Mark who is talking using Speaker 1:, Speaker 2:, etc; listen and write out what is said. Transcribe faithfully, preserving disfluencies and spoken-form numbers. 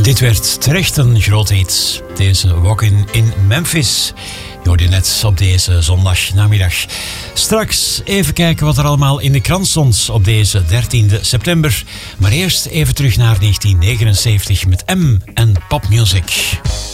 Speaker 1: Dit werd terecht een groot hit. Deze Walkin' in Memphis. Je hoorde net op deze zondagnamiddag. Straks even kijken wat er allemaal in de krant stond op deze dertiende september. Maar eerst even terug naar negentien negenenzeventig met M en popmuziek.